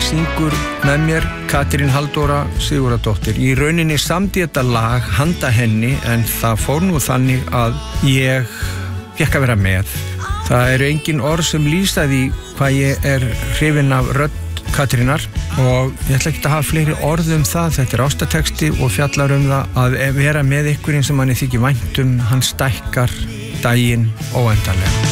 syngur með mér Katrín Halldóra Sigurðardóttir. Í rauninni samdi þetta lag handa henni en það fór nú þannig að ég fékk að vera með. Það eru engin orð sem lýsa því hvað ég er hrifinn af rödd Katrínar og ég ætla ekki að hafa fleiri orð það. Þetta er ástartexti og fjallar það að vera með einhverjum sem manni þykir vænt hann stækkar daginn óendanlega.